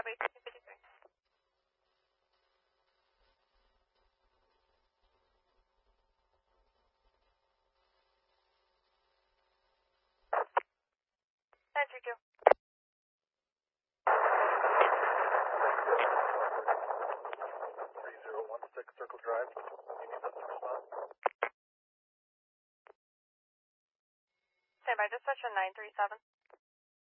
Copy, 253. Entry 2. 3016 Circle Drive. You need us to respond? Stand by, dispatch on 937.